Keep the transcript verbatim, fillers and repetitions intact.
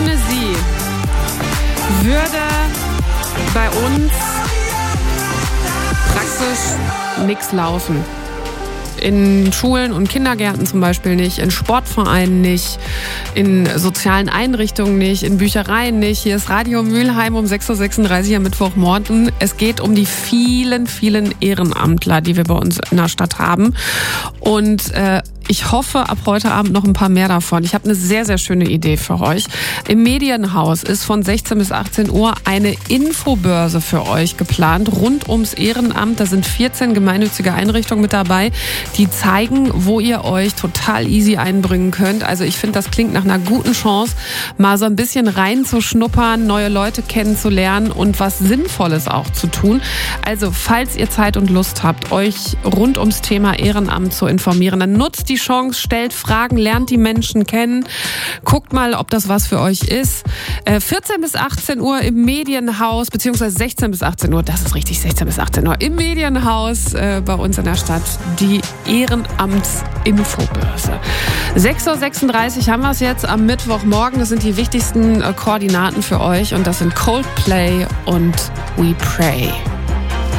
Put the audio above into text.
ohne sie würde bei uns praktisch nichts laufen. In Schulen und Kindergärten zum Beispiel nicht, in Sportvereinen nicht, in sozialen Einrichtungen nicht, in Büchereien nicht. Hier ist Radio Mülheim um sechs Uhr sechsunddreißig am Mittwochmorgen. Es geht um die vielen, vielen Ehrenamtler, die wir bei uns in der Stadt haben. Und äh, ich hoffe, ab heute Abend noch ein paar mehr davon. Ich habe eine sehr, sehr schöne Idee für euch. Im Medienhaus ist von sechzehn bis achtzehn Uhr eine Infobörse für euch geplant, rund ums Ehrenamt. Da sind vierzehn gemeinnützige Einrichtungen mit dabei, die zeigen, wo ihr euch total easy einbringen könnt. Also ich finde, das klingt nach einer guten Chance, mal so ein bisschen reinzuschnuppern, neue Leute kennenzulernen und was Sinnvolles auch zu tun. Also falls ihr Zeit und Lust habt, euch rund ums Thema Ehrenamt zu informieren, dann nutzt die Chance, stellt Fragen, lernt die Menschen kennen, guckt mal, ob das was für euch ist. Äh, vierzehn bis achtzehn Uhr im Medienhaus, beziehungsweise sechzehn bis achtzehn Uhr, das ist richtig, sechzehn bis achtzehn Uhr im Medienhaus äh, bei uns in der Stadt, die Ehrenamtsinfobörse. sechs Uhr sechsunddreißig haben wir es jetzt am Mittwochmorgen. Das sind die wichtigsten äh, Koordinaten für euch und das sind Coldplay und We Pray.